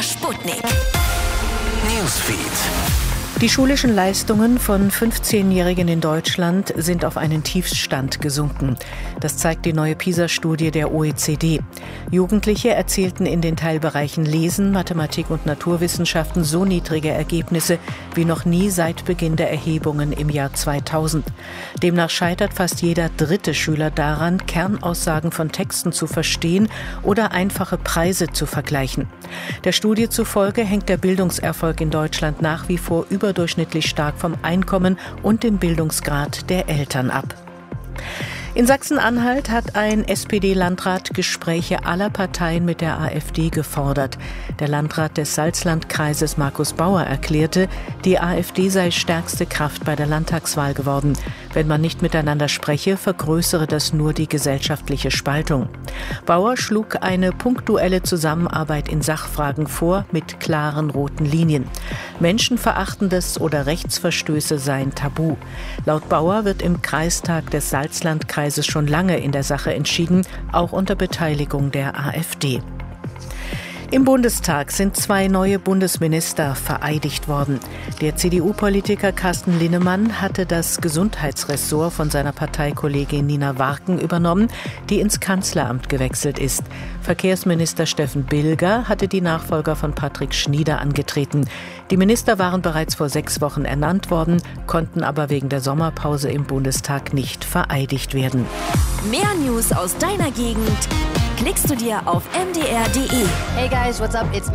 MDR Sputnik. Newsfeed. Die schulischen Leistungen von 15-Jährigen in Deutschland sind auf einen Tiefststand gesunken. Das zeigt die neue PISA-Studie der OECD. Jugendliche erzielten in den Teilbereichen Lesen, Mathematik und Naturwissenschaften so niedrige Ergebnisse wie noch nie seit Beginn der Erhebungen im Jahr 2000. Demnach scheitert fast jeder dritte Schüler daran, Kernaussagen von Texten zu verstehen oder einfache Preise zu vergleichen. Der Studie zufolge hängt der Bildungserfolg in Deutschland nach wie vor überdurchschnittlich stark vom Einkommen und dem Bildungsgrad der Eltern ab. In Sachsen-Anhalt hat ein SPD-Landrat Gespräche aller Parteien mit der AfD gefordert. Der Landrat des Salzlandkreises Markus Bauer erklärte, die AfD sei stärkste Kraft bei der Landtagswahl geworden. Wenn man nicht miteinander spreche, vergrößere das nur die gesellschaftliche Spaltung. Bauer schlug eine punktuelle Zusammenarbeit in Sachfragen vor mit klaren roten Linien. Menschenverachtendes oder Rechtsverstöße seien tabu. Laut Bauer wird im Kreistag des Salzlandkreises schon lange in der Sache entschieden, auch unter Beteiligung der AfD. Im Bundestag sind 2 neue Bundesminister vereidigt worden. Der CDU-Politiker Carsten Linnemann hatte das Gesundheitsressort von seiner Parteikollegin Nina Warken übernommen, die ins Kanzleramt gewechselt ist. Verkehrsminister Steffen Bilger hatte die Nachfolger von Patrick Schnieder angetreten. Die Minister waren bereits vor 6 Wochen ernannt worden, konnten aber wegen der Sommerpause im Bundestag nicht vereidigt werden. Mehr News aus deiner Gegend klickst du dir auf mdr.de. Hey guys, what's up? It's